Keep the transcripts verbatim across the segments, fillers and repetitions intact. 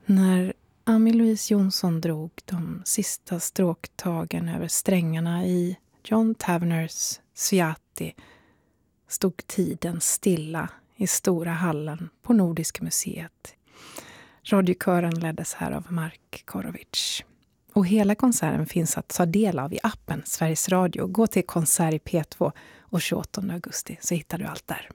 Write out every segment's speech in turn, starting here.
När Amy-Louise Jonsson drog de sista stråktagen över strängarna i John Taverners Sviati stod tiden stilla i stora hallen på Nordiska museet. Radiokören leddes här av Mark Korovic. Och hela konserten finns att ta del av i appen Sveriges Radio. Gå till konsert i P två och tjugoåttonde augusti så hittar du allt där.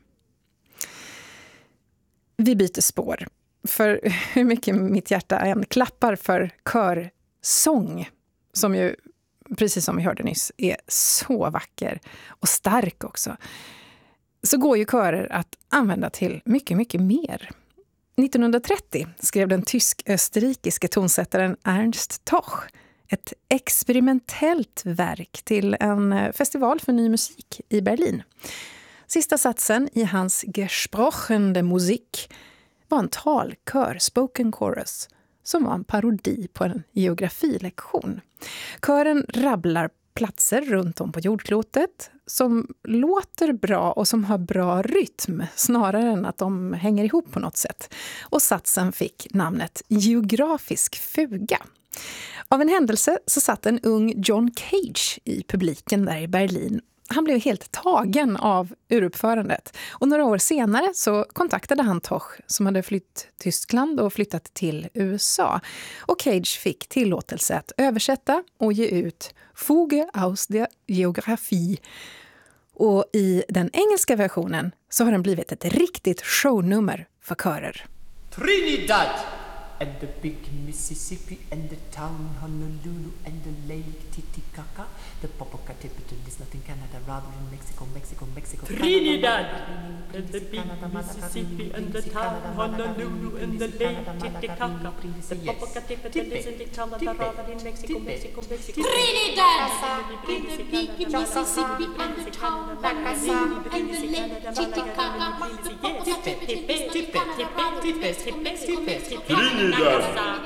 Vi byter spår. För hur mycket mitt hjärta än klappar för körsång, som ju, precis som vi hörde nyss, är så vacker och stark också, så går ju körer att använda till mycket, mycket mer. nittonhundratrettio skrev den tysk-österrikiske tonsättaren Ernst Toch ett experimentellt verk till en festival för ny musik i Berlin. Sista satsen i hans gesprochene Musik var en talkör, spoken chorus, som var en parodi på en geografilektion. Kören rabblar platser runt om på jordklotet som låter bra och som har bra rytm snarare än att de hänger ihop på något sätt. Och satsen fick namnet Geografisk fuga. Av en händelse så satt en ung John Cage i publiken där i Berlin. Han blev helt tagen av uruppförandet. Och några år senare så kontaktade han Toch som hade flytt till Tyskland och flyttat till U S A. Och Cage fick tillåtelse att översätta och ge ut Fuge aus der Geographie. Och i den engelska versionen så har den blivit ett riktigt shownummer för körer. Trinidad and the big Mississippi and the town Honolulu and the lake Titicaca, the Popocatépetl is not in Canada, rather in Mexico, Mexico, Mexico. Trinidad and the big Mississippi and the town Honolulu and the lake Titicaca, the Popocatépetl is in Canada, rather in Mexico, Mexico, Mexico. Trinidad and the big Mississippi and the town Honolulu and the lake Titicaca, the Popocatépetl is in Canada, rather in Mexico, Mexico, Mexico. Trinidad